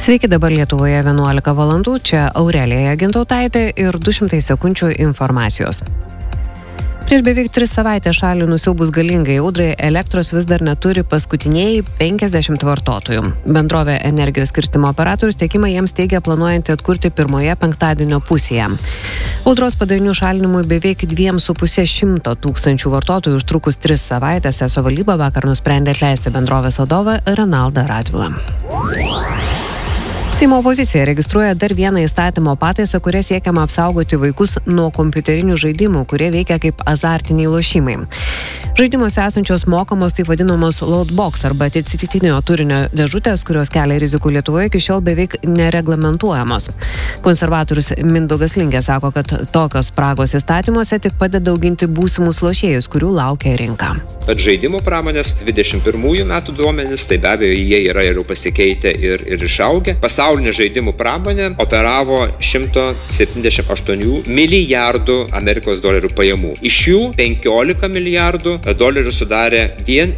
Sveiki, dabar Lietuvoje 11 valandų, čia Aurelija Gintautaitė ir 200 sekundžių informacijos. Prieš beveik 3 savaitės šalį nusiaubus galingai audrai, elektros vis dar neturi paskutiniai 50 vartotojų. Bendrovė energijos skirstymo operatorius tiekimą jiems teigia planuojanti atkurti pirmoje penktadienio pusėje. Audros padarinių šalinimui beveik 2,5 tūkstančių vartotojų užtrukus 3 savaitės ESO valdyba vakar nusprendė atleisti bendrovės vadovą Renaldą Radvilą. Seimo opozicija registruoja dar vieną įstatymo pataisą, kuria siekiama apsaugoti vaikus nuo kompiuterinių žaidimų, kurie veikia kaip azartiniai lošimai. Žaidimuose esančios mokamos taip vadinamos loadbox arba atsitiktinio turinio dėžutės, kurios kelia rizikų Lietuvoje, iki šiol beveik nereglamentuojamos. Konservatorius Mindaugas Lingė sako, kad tokios spragos įstatymuose tik padeda auginti būsimus lošėjus, kurių laukia rinka. Bet žaidimų pramonės 21 metų duomenys, tai be abejo jie yra jau pasikeitę ir išaugę. Pasaulinė žaidimų pramonė operavo 178 milijardų Amerikos dolerių pajamų. Iš jų 15 milijardų dolerių sudarė vien